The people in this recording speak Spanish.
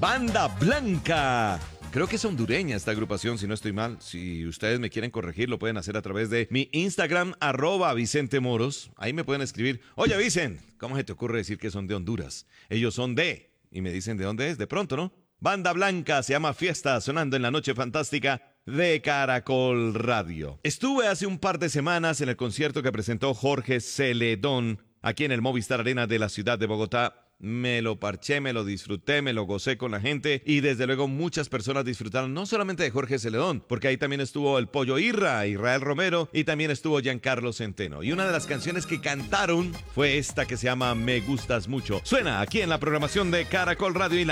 Banda Blanca. Creo que es hondureña esta agrupación, si no estoy mal. Si ustedes me quieren corregir, lo pueden hacer a través de mi Instagram, @VicenteMoros. Ahí me pueden escribir: oye, Vicen, ¿cómo se te ocurre decir que son de Honduras? Ellos son de... Y me dicen de dónde es, de pronto, ¿no? Banda Blanca, se llama Fiesta, sonando en la noche fantástica de Caracol Radio. Estuve hace un par de semanas en el concierto que presentó Jorge Celedón aquí en el Movistar Arena de la ciudad de Bogotá. Me lo parché, me lo disfruté, me lo gocé con la gente y desde luego muchas personas disfrutaron no solamente de Jorge Celedón, porque ahí también estuvo el Pollo Irra, Israel Romero y también estuvo Giancarlo Centeno. Y una de las canciones que cantaron fue esta que se llama Me Gustas Mucho. Suena aquí en la programación de Caracol Radio y la